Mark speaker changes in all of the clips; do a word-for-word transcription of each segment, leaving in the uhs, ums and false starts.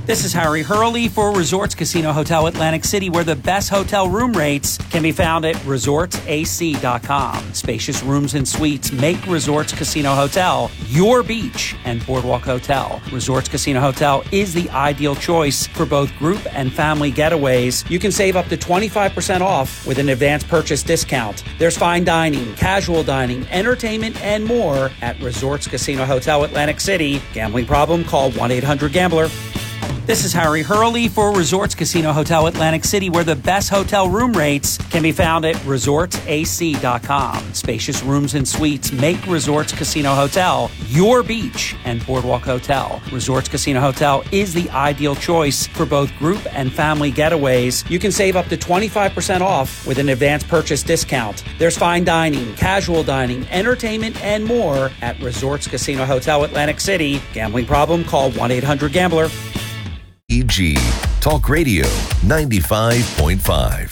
Speaker 1: This is Harry Hurley for Resorts Casino Hotel Atlantic City, where the best hotel room rates can be found at resorts a c dot com. Spacious rooms and suites make Resorts Casino Hotel your beach and boardwalk hotel. Resorts Casino Hotel is the ideal choice for both group and family getaways. You can save up to twenty-five percent off with an advance purchase discount. There's fine dining, casual dining, entertainment, and more at Resorts Casino Hotel Atlantic City. Gambling problem? Call one eight hundred gambler. This is Harry Hurley for Resorts Casino Hotel Atlantic City, where the best hotel room rates can be found at resorts a c dot com. Spacious rooms and suites make Resorts Casino Hotel your beach and boardwalk hotel. Resorts Casino Hotel is the ideal choice for both group and family getaways. You can save up to twenty-five percent off with an advance purchase discount. There's fine dining, casual dining, entertainment, and more at Resorts Casino Hotel Atlantic City. Gambling problem? Call one eight hundred gambler.
Speaker 2: E G Talk Radio ninety-five point five.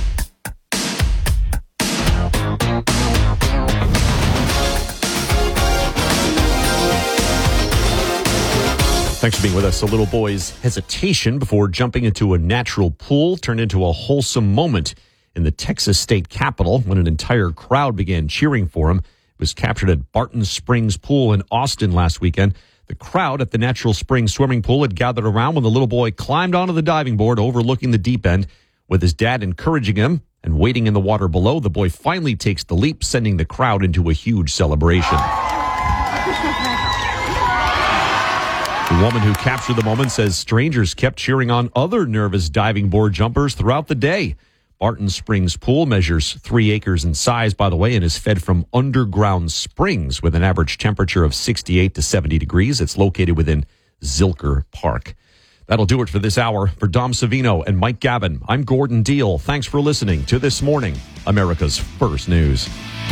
Speaker 3: Thanks for being with us. A little boy's hesitation before jumping into a natural pool turned into a wholesome moment in the Texas state capitol when an entire crowd began cheering for him. It was captured at Barton Springs Pool in Austin last weekend. The crowd at the Natural Springs swimming pool had gathered around when the little boy climbed onto the diving board overlooking the deep end. With his dad encouraging him and waiting in the water below, the boy finally takes the leap, sending the crowd into a huge celebration. The woman who captured the moment says strangers kept cheering on other nervous diving board jumpers throughout the day. Barton Springs Pool measures three acres in size, by the way, and is fed from underground springs with an average temperature of sixty-eight to seventy degrees. It's located within Zilker Park. That'll do it for this hour. For Dom Savino and Mike Gavin, I'm Gordon Deal. Thanks for listening to This Morning, America's First News.